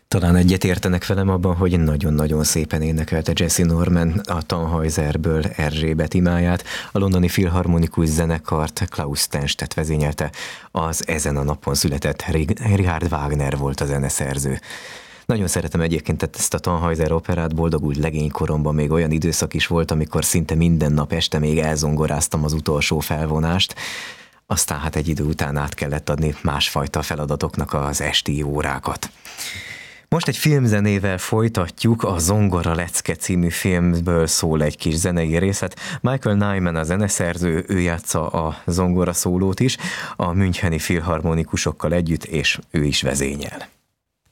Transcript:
Talán egyetértenek velem abban, hogy nagyon-nagyon szépen énekelte Jessye Norman a Tannhäuserből Erzsébet imáját, a londoni filharmonikus zenekart Klaus Tennstedt vezényelte, az ezen a napon született Richard Wagner volt a zeneszerző. Nagyon szeretem egyébként ezt a Tannhäuser operát, boldogult legénykoromban még olyan időszak is volt, amikor szinte minden nap este még elzongoráztam az utolsó felvonást, aztán hát egy idő után át kellett adni másfajta feladatoknak az esti órákat. Most egy filmzenével folytatjuk, a Zongora lecke című filmből szól egy kis zenei részlet. Michael Nyman a zeneszerző, ő játsza a zongora szólót is, a müncheni filharmonikusokkal együtt, és ő is vezényel.